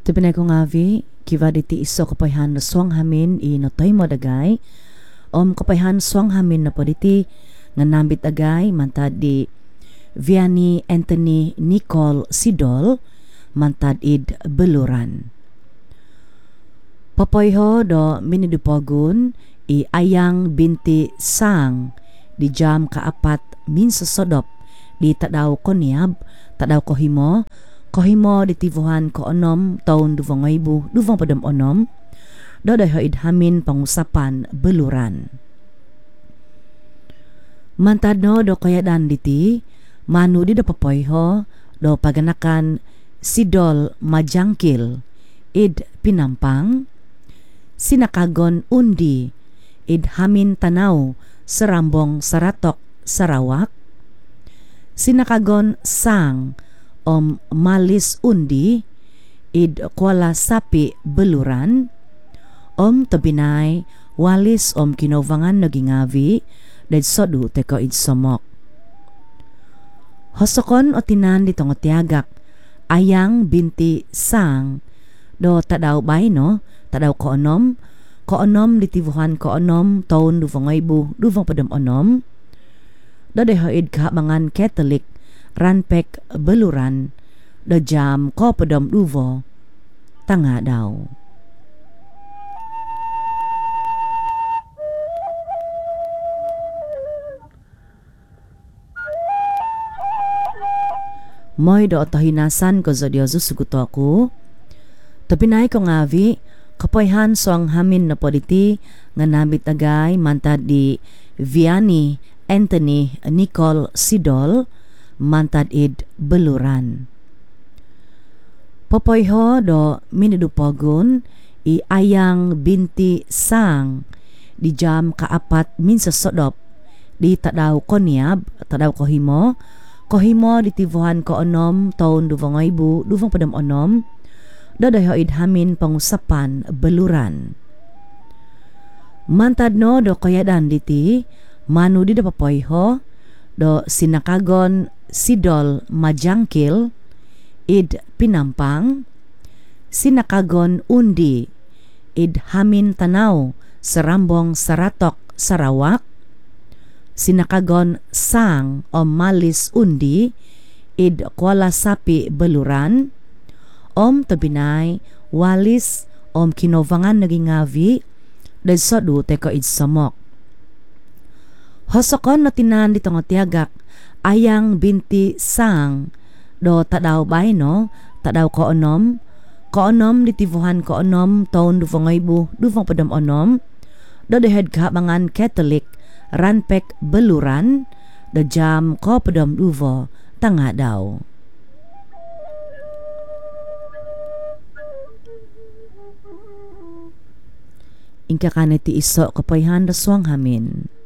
Tepinay ko ngavi, kiva diti iso kapayhan na swang hamin inotoy mo dagay. Kapayhan swang hamin na po diti nga nambit agay mantad di Vianney Anthony Nicole Sidol mantad id Beluran. Papoyho do minidupogun ayang binti sang di jam kaapat minsa sodop di tadaw konyab tadaw kohimo di tivuhan ko onom taon 2025 do dahoid hamin pangusapan Beluran. Mantad no do kayadan diti manu di do papoyho do paganakan Sidol Majangkil id Pinampang, sinakagon undi id hamin tanaw Sarambong Saratok Sarawak, sinakagon sang malis undi id Kuala Sapi Beluran, tabinay walis kinovangan nagingavi dahil sodu teko id somok. Hosokon o tinan ditong tiagak ayang binti sang do tadaw bay no tadaw ko onom ditivuhan ko onom taon 2025 do dehoid kahabangan Catholic Ranpek Beluran do jam ko padom duvo tanga daw. Moy do otohinasan ko sa Diyoso suguto ako. Tapinay ko ngavi, kapoyhan so ang hamin na politi nga nabit agay mantad di Vianney Anthony Nicole Sidol mantad id Beluran. Papoyho do minidupogun ayang binti sang di jam kaapat minsa sodop di tadaw konyab tadaw kohimo di tivuhan ko onom taon 2025 do dahoid hamin pangusapan Beluran. Mantad no do kayadan diti manu di do papoyho do sinakagon Sidol Majangkil id Pinampang, sinakagon undi id hamin tanaw Sarambong Saratok Sarawak, sinakagon sang malis undi id Kuala Sapi Beluran, tabinay walis kinovangan nagingavi dahil sodu teko id somok. Hosokon no tinan ditong tiagak ayang binti sang do tadaw bay no tadaw ko onom ditivuhan ko onom taon 2025 do dehed kahabangan Catholic Ranpek Beluran do jam ko padom duvo tanga daw. Ingka kaneti iso kapoyhan da swang hamin.